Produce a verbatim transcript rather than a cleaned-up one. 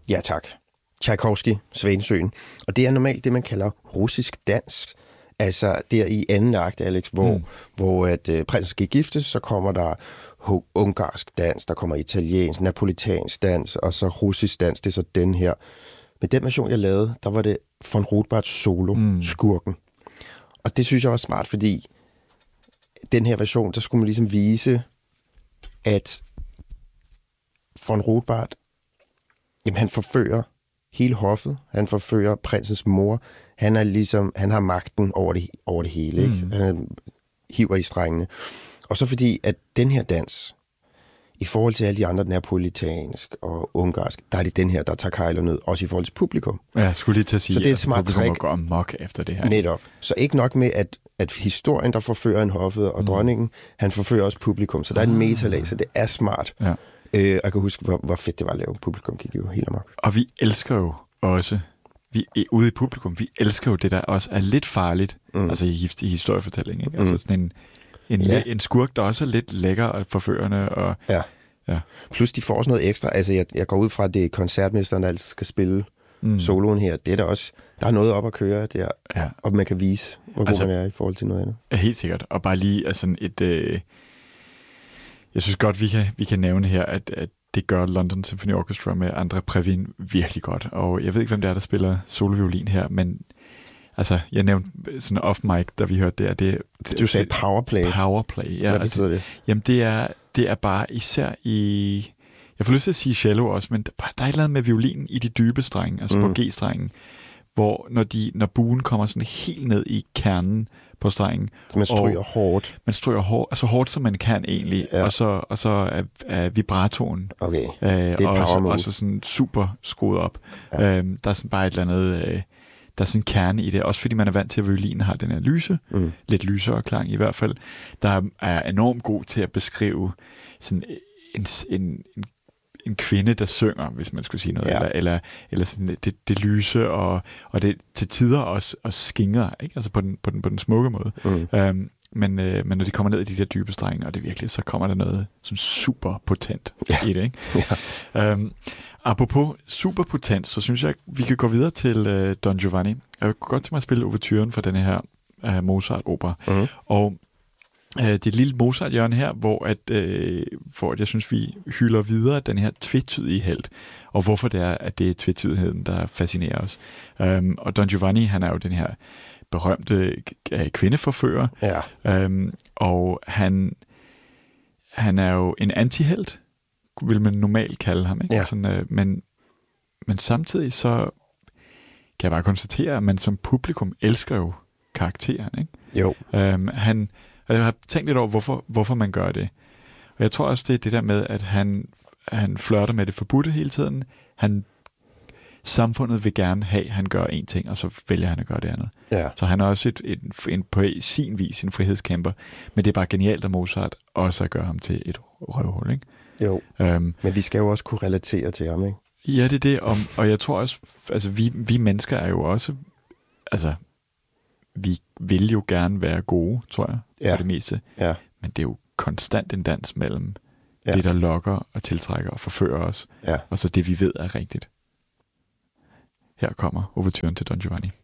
Ja, tak. Tchaikovsky, Svanesøen. Og det er normalt det, man kalder russisk dans. Altså der i anden akt, Alex, hvor, mm. hvor at, øh, prinsen skal giftes, så kommer der ho- ungarsk dans, der kommer italiensk, napolitansk dans, og så russisk dans, det er så den her. Men den version, jeg lavede, der var det von Rothbards solo, mm. Skurken. Og det synes jeg var smart, fordi den her version, der skulle man ligesom vise, at von Rothbard, jamen han forfører hele hoffet, han forfører prinsens mor, han er ligesom, han har magten over det, over det hele, ikke? Mm. Han hiver i strengene. Og så fordi, at den her dans, i forhold til alle de andre, den er napolitansk og ungarsk, der er det den her, der tager kejlerne ned, også i forhold til publikum. Ja, jeg skulle lige til at sige, så det er et altså, smart publikum går amok efter det her. Netop. Så ikke nok med, at, at historien, der forfører en hoffet og mm. dronningen, han forfører også publikum, så der er en metalag, så det er smart. Ja. Øh, jeg kan huske, hvor, hvor fedt det var at lave. Publikum gik jo helt amok. Og vi elsker jo også, vi ude i publikum, vi elsker jo det, der også er lidt farligt, mm. altså i, i historiefortælling, ikke? Mm. Altså sådan en, en, ja. en skurk, der også er lidt lækker og forførende. Og, ja. ja. Plus de får også noget ekstra. Altså jeg, jeg går ud fra, at det er koncertmesteren, der altid skal spille mm. soloen her. Det er der også, der er noget op at køre der, ja. Og man kan vise, hvor god altså, man er i forhold til noget andet. Helt sikkert. Og bare lige altså et... Øh, jeg synes godt, vi kan, vi kan nævne her, at, at det gør London Symphony Orchestra med André Previn virkelig godt. Og jeg ved ikke, hvem det er, der spiller soloviolin her, men altså, jeg nævnte sådan off-mic, da vi hørte det, at det... det du sagde powerplay. Powerplay, ja. Hvad betyder det? Jamen, det er, det er bare især i... Jeg får lyst til at sige cello også, men der, der er et eller andet med violinen i de dybe strenge, altså mm. på G-strengen, hvor når, de, når buen kommer sådan helt ned i kernen på strengen. Så man stryger hårdt. Man stryger hårdt, altså hårdt, som man kan egentlig, ja. og, så, og så er, er vibratoen. Okay, øh, det er også, power også sådan super skruet op. Ja. Øhm, der er sådan bare et eller andet, øh, der er sådan en kerne i det, også fordi man er vant til, at violinen har den her lyse, mm. lidt lysere klang i hvert fald, der er enormt god til at beskrive sådan en, en, en en kvinde, der synger, hvis man skulle sige noget, ja. eller, eller, eller sådan det, det lyse, og, og det til tider også, også skinger, ikke? Altså på den, på den, på den smukke måde. Mm. Øhm, men, øh, men når de kommer ned i de der dybe strenge, og det virkelig, så kommer der noget som super potent ja. i det, ikke? Ja. Øhm, apropos super potent, så synes jeg, vi kan gå videre til øh, Don Giovanni. Jeg kunne godt tænke mig at spille ouverturen for denne her øh, Mozart-opera. Mm. Og det er et lille Mozart-hjørne her, hvor, at, øh, hvor at jeg synes, vi hylder videre den her tvetydige helt, og hvorfor det er, at det er tvetydigheden, der fascinerer os. Um, og Don Giovanni, han er jo den her berømte øh, kvindeforfører, ja. um, og han, han er jo en antihelt, vil man normalt kalde ham, ikke? Ja. Sådan, øh, men, men samtidig så kan jeg bare konstatere, at man som publikum elsker jo karakteren, ikke? Jo. Um, han Og jeg har tænkt lidt over, hvorfor, hvorfor man gør det. Og jeg tror også, det er det der med, at han, han flirter med det forbudte hele tiden. Han, samfundet vil gerne have, at han gør en ting, og så vælger han at gøre det andet. Ja. Så han er også et, et, en, på sin vis en frihedskæmper. Men det er bare genialt af Mozart også at gøre ham til et røvhul, ikke? Jo, um, men vi skal jo også kunne relatere til ham, ikke? Ja, det er det. Og, og jeg tror også, altså vi, vi mennesker er jo også... altså vi vil jo gerne være gode, tror jeg, ja. for det meste. Ja. Men det er jo konstant en dans mellem ja. det, der lokker og tiltrækker og forfører os, ja. og så det, vi ved er rigtigt. Her kommer ouverturen til Don Giovanni.